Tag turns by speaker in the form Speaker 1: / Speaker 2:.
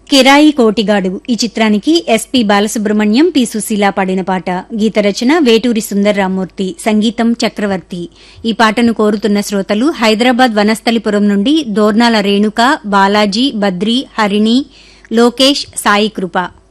Speaker 1: కిరాయి కోటిగాడు ఈ చిత్రానికి ఎస్పి బాలసుబ్రహ్మణ్యం పి సుశీల పాడిన పాట. గీత రచన వేటూరి సుందర్రామూర్తి, సంగీతం చక్రవర్తి. ఈ పాటను కోరుతున్న శ్రోతలు హైదరాబాద్ వనస్థలిపురం నుండి దోర్నాల రేణుక, బాలాజీ, బద్రి, హరిణి, లోకేష్, సాయి కృప.